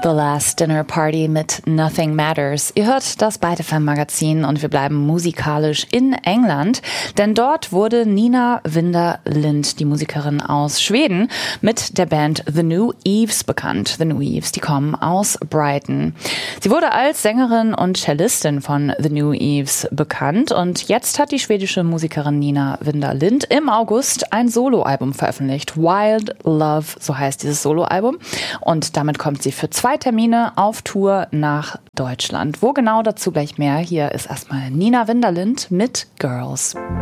The Last Dinner Party mit Nothing Matters. Ihr hört das Byte FM Magazin und wir bleiben musikalisch in England, denn dort wurde Nina Winder Lind, die Musikerin aus Schweden, mit der Band The New Eves bekannt. The New Eves, die kommen aus Brighton. Sie wurde als Sängerin und Cellistin von The New Eves bekannt und jetzt hat die schwedische Musikerin Nina Winder Lind im August ein Soloalbum veröffentlicht. Wild Love, so heißt dieses Soloalbum. Und damit kommt sie für 2 Termine auf Tour nach Deutschland. Wo genau, dazu gleich mehr. Hier ist erstmal Nina Winder Lind mit Girls.